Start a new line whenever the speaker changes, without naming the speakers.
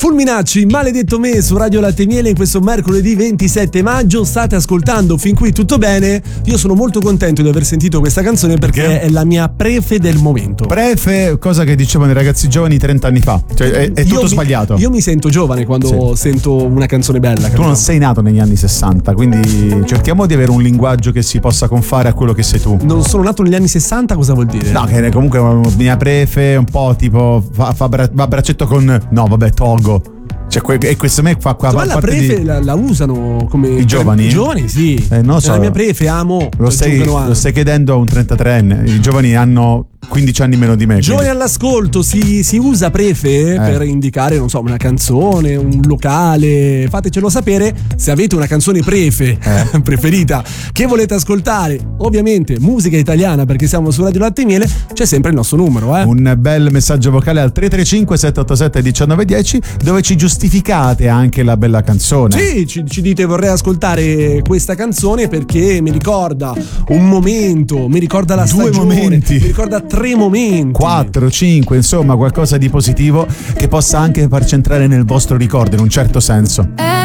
Fulminacci, maledetto me su Radio Latte e Miele in questo mercoledì 27 maggio. State ascoltando fin qui tutto bene. Io sono molto contento di aver sentito questa canzone perché è la mia prefe del momento.
Prefe, cosa che dicevano i ragazzi giovani 30 anni fa. Cioè è tutto sbagliato.
Io mi sento giovane quando sento una canzone bella. Capito?
Tu non sei nato negli anni 60, quindi cerchiamo di avere un linguaggio che si possa confare a quello che sei tu.
Non sono nato negli anni 60, cosa vuol dire?
No, che comunque mia prefe un po' tipo fa a braccetto con Togo. Cioè, e questo me fa qua.
Ma la prefe la usano come
i giovani?
I giovani, sì.
Non so.
La mia prefe amo.
Lo stai chiedendo a un 33enne. I giovani hanno 15 anni meno di me.
Giovani all'ascolto, si usa prefe per indicare, non so, una canzone, un locale. Fatecelo sapere se avete una canzone prefe preferita che volete ascoltare. Ovviamente musica italiana, perché siamo su Radio Latte e Miele. C'è sempre il nostro numero,
Un bel messaggio vocale al 335 787 1910 dove ci giustificate anche la bella canzone.
Sì, ci dite vorrei ascoltare questa canzone perché mi ricorda un momento, mi ricorda la stagione,
2 momenti,
mi ricorda 3 momenti,
4, 5, insomma qualcosa di positivo che possa anche farci entrare nel vostro ricordo in un certo senso.